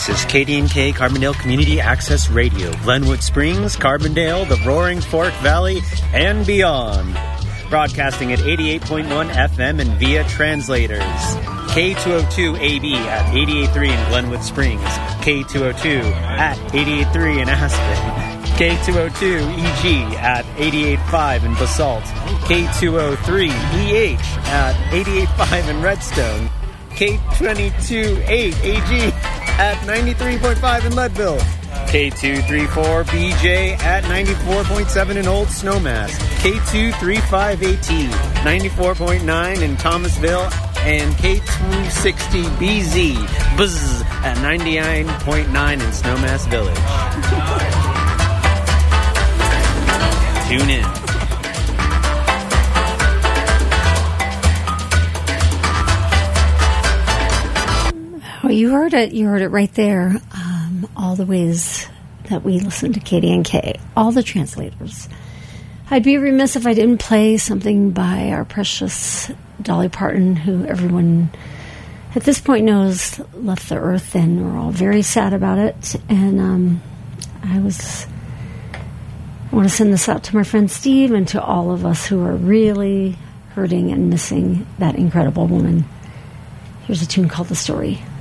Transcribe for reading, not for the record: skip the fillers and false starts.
This is KDNK Carbondale Community Access Radio, Glenwood Springs, Carbondale, the Roaring Fork Valley, and beyond. Broadcasting at 88.1 FM and via translators. K202AB at 88.3 in Glenwood Springs, K202 at 88.3 in Aspen, K202EG at 88.5 in Basalt, K203EH at 88.5 in Redstone, K228AG at 93.5 in Leadville, K234BJ at 94.7 in Old Snowmass, K235AT 94.9 in Thomasville, and K260BZ Buzz at 99.9 in Snowmass Village. Tune in. Well, you heard it. You heard it right there. All the ways that we listen to KDNK, all the translators. I'd be remiss if I didn't play something by our precious Dolly Parton, who everyone at this point knows left the earth, and we're all very sad about it. And I want to send this out to my friend Steve and to all of us who are really hurting and missing that incredible woman. Here's a tune called The Story.